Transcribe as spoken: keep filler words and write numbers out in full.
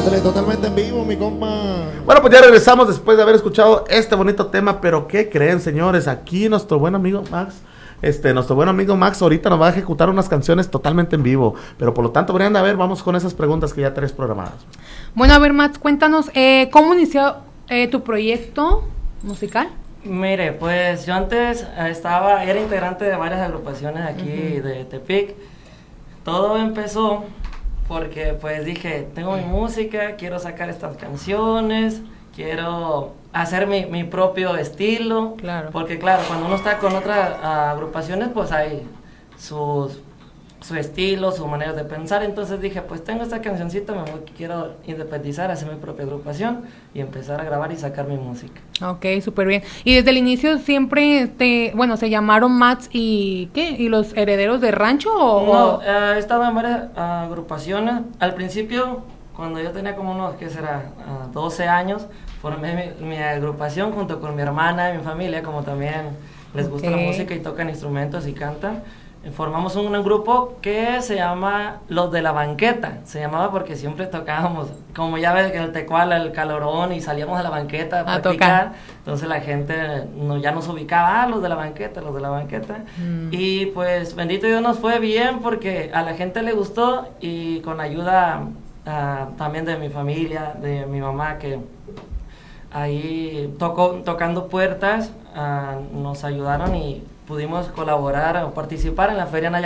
Ándale, totalmente en vivo, mi compa. Bueno, pues ya regresamos después de haber escuchado este bonito tema, pero ¿qué creen, señores? Aquí nuestro buen amigo Max, este, nuestro buen amigo Max ahorita nos va a ejecutar unas canciones totalmente en vivo, pero por lo tanto, Brenda, a ver, vamos con esas preguntas que ya traes programadas. Bueno, a ver, Max, cuéntanos, eh, ¿cómo inició eh, tu proyecto musical? Mire, pues yo antes estaba, era integrante de varias agrupaciones aquí uh-huh. de Tepic. Todo empezó porque pues dije, tengo mi música, quiero sacar estas canciones, quiero hacer mi, mi propio estilo, claro. Porque claro, cuando uno está con otras uh, agrupaciones, pues hay sus, su estilo, su manera de pensar, entonces dije, pues tengo esta cancioncita, me voy, quiero independizar, hacer mi propia agrupación y empezar a grabar y sacar mi música. Ok, súper bien. Y desde el inicio siempre, te, bueno, se llamaron Mats y, ¿qué? ¿Y los herederos de rancho? O, no, uh, he estado en varias uh, agrupaciones. Al principio, cuando yo tenía como unos, ¿qué será? Uh, doce años, formé mi, mi agrupación junto con mi hermana y mi familia, como también les gusta okay. la música y tocan instrumentos y cantan. Formamos un, un grupo que se llama Los de la Banqueta. Se llamaba porque siempre tocábamos, como ya ves, en el Tecuala, el calorón, y salíamos a la banqueta a, a practicar. Tocar. Entonces la gente no, ya nos ubicaba, ah, los de la banqueta, los de la banqueta. Mm. Y pues, bendito Dios, nos fue bien porque a la gente le gustó y con ayuda uh, también de mi familia, de mi mamá, que ahí tocó, tocando puertas, uh, nos ayudaron y pudimos colaborar o participar en la Feria Naya